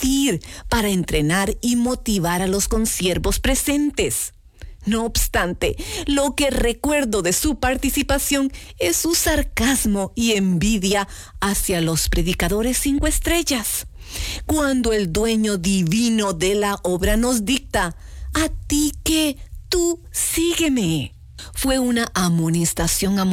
repetir para entrenar y motivar a los consiervos presentes. No obstante, lo que recuerdo de su participación es su sarcasmo y envidia hacia los predicadores 5 estrellas. Cuando el dueño divino de la obra nos dicta: a ti que tú sígueme, fue una amonestación